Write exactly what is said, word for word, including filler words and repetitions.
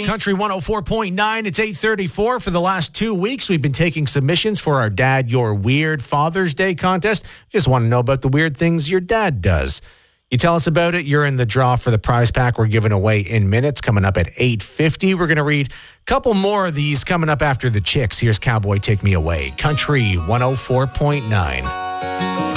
Country one oh four point nine. It's eight thirty-four. For the last two weeks, we've been taking submissions for our Dad Your Weird Father's Day contest. Just want to know about the weird things your dad does. You tell us about it, you're in the draw for the prize pack we're giving away in minutes, coming up at eight fifty. We're going to read a couple more of these coming up after the Chicks. Here's Cowboy Take Me Away. Country one oh four point nine.